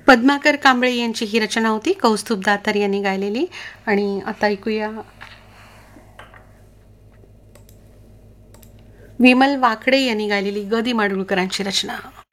पद्माकर कांबळे यांची ही रचना होती, कौस्तुभ दातार यांनी गायलेली. आणि आता ऐकूया विमल वाकडे यांनी गायलेली ग. दि. माडगुळकरांची रचना.